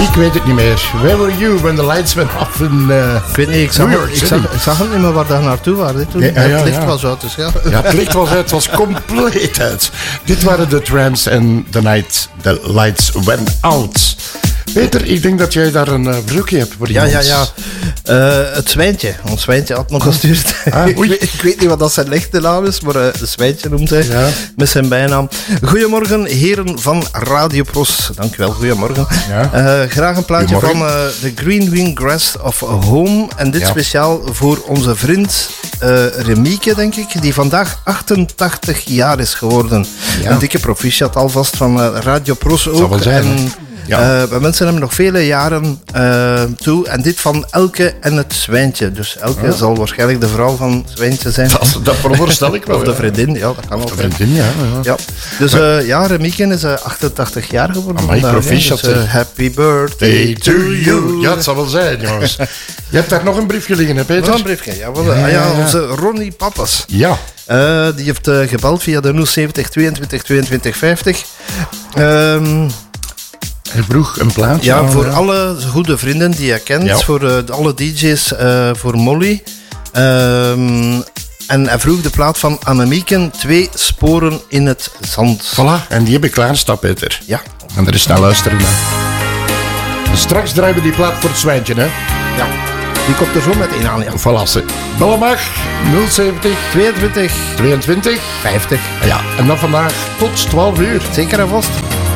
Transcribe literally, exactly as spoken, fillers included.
Ik weet het niet meer. Where were you when the lights went off in uh, Ik weet niet, ik zag, het, ik, zag, ik zag het niet meer waar daar naartoe waren. Toen. Nee, ja, ja, het licht ja. was uit, dus ja. Ja, het licht was uit, het was compleet uit. Dit waren de Tramps en The Night the Lights Went Out. Peter, ik denk dat jij daar een uh, verzoekje hebt voor Ja, iemand. ja, ja. Uh, het Zwijntje. Ons Zwijntje had nog gestuurd. Ah, ik, weet, ik weet niet wat dat zijn echte naam is, maar uh, het Zwijntje noemt hij. Ja. Met zijn bijnaam. Goedemorgen, heren van Radio Pros. Dankjewel, goedemorgen. Ja. Uh, graag een plaatje van uh, The Green Green Grass of Home. En dit ja. speciaal voor onze vriend uh, Remieke, denk ik, die vandaag achtentachtig jaar is geworden. Ja. Een dikke proficiat alvast van uh, Radio Pros ook. Zal wel zijn, en, Ja. Uh, we wensen hem nog vele jaren uh, toe. En dit van Elke en het Zwijntje. Dus Elke ja. zal waarschijnlijk de vrouw van Zwijntje zijn. Dat, dat veronderstel ik wel. Of de vriendin, ja, dat kan ook. De vriendin, ja. ja. ja. Dus uh, ja, Remieke is uh, achtentachtig jaar geworden. Amai, proficiat. Dus, uh, happy birthday to you. Ja, het zal wel zijn, jongens. Je hebt daar nog een briefje liggen, hè, Peter? Nog een briefje, ja. Wel, ja, ah, ja onze Ronnie Pappas. Ja. Uh, die heeft uh, gebeld via de nul zeventig tweeëntwintig tweeëntwintig vijftig. Um, Hij vroeg een plaatje. Ja, voor ja. alle goede vrienden die je kent. Ja. Voor uh, alle D J's, uh, voor Molly. Um, en hij vroeg de plaat van Annemieken, Twee sporen in het zand. Voilà, en die heb ik klaarstaan, Peter. Ja. En er is snel luisteren naar. En straks draaien we die plaat voor het Zwijntje, hè? Ja. Die komt er zo meteen aan, ja. Voilà. Bellen mag nul zeventig tweeëntwintig tweeëntwintig vijftig. Ja, en dan vandaag tot twaalf uur. Zeker en vast.